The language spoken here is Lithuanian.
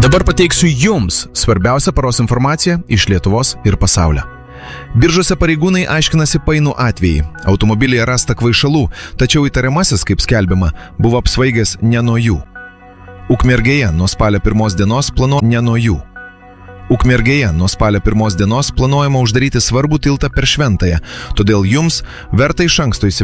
Dabar pateiksiu jums svarbiausią paros informaciją iš Lietuvos ir pasaulio. Biržuose pareigūnai aiškinasi painų atvejį. Automobilyje rasta kvaišalų, tačiau įtariamasis, kaip skelbiama, buvo apsvaigęs ne nuo jų. Ukmergėje nuo spalio 1 dienos planuojama uždaryti svarbų tiltą per Šventąją, todėl jums verta iš anksto